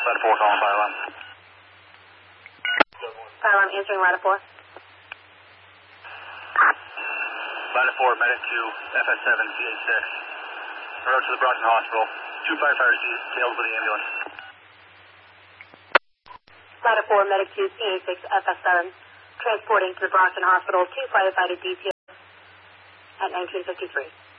Ladder 4 calling fire alarm. Fire alarm answering Ladder 4. Ladder 4, medic to FS7, CH6. Road to the Brockton Hospital. 2 firefighters detailed for the ambulance. Ladder 4, medic to CH6, FS7. Transporting to the Brockton Hospital, 2 firefighter details at 1953.